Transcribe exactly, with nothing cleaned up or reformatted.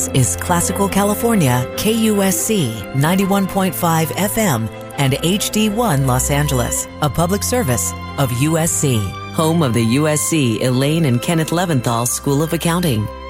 is Classical California, K U S C ninety-one point five F M and H D one Los Angeles, a public service of U S C, home of the U S C Elaine and Kenneth Leventhal School of Accounting.